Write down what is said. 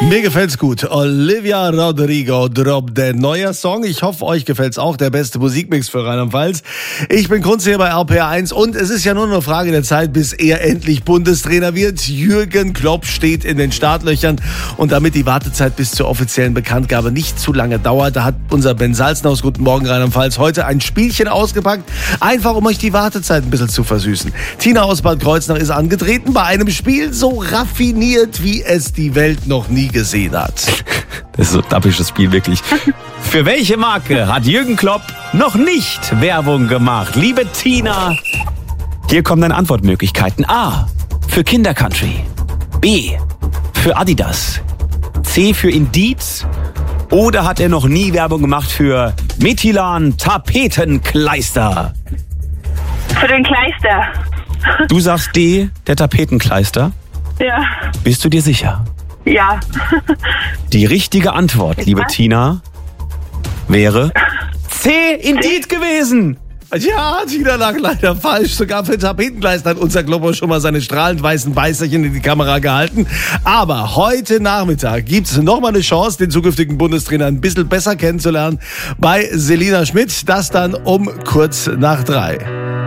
Mir gefällt's gut. Olivia Rodrigo droppt der neuer Song. Ich hoffe, euch gefällt's auch. Der beste Musikmix für Rheinland-Pfalz. Ich bin Kunz hier bei RPR1 und es ist ja nur eine Frage der Zeit, bis er endlich Bundestrainer wird. Jürgen Klopp steht in den Startlöchern und damit die Wartezeit bis zur offiziellen Bekanntgabe nicht zu lange dauert, da hat unser Ben Salzenhaus, guten Morgen Rheinland-Pfalz, heute ein Spielchen ausgepackt, einfach um euch die Wartezeit ein bisschen zu versüßen. Tina aus Bad Kreuznach ist angetreten bei einem Spiel so raffiniert, wie es die Welt noch nie gesehen hat. Das ist so ein dappisches Spiel, wirklich. Für welche Marke hat Jürgen Klopp noch nicht Werbung gemacht? Liebe Tina, hier kommen deine Antwortmöglichkeiten. A, für Kindercountry. B, für Adidas. C, für Indeed. Oder hat er noch nie Werbung gemacht für Methylan Tapetenkleister? Für den Kleister. Du sagst D, der Tapetenkleister. Ja. Bist du dir sicher? Ja. Die richtige Antwort, liebe Tina, wäre C, Indeed gewesen. Ja, Tina lag leider falsch. Sogar für Tapetenkleister hat unser Klopper schon mal seine strahlend weißen Beißerchen in die Kamera gehalten. Aber heute Nachmittag gibt's nochmal eine Chance, den zukünftigen Bundestrainer ein bisschen besser kennenzulernen bei Selina Schmidt. Das dann um kurz nach 3.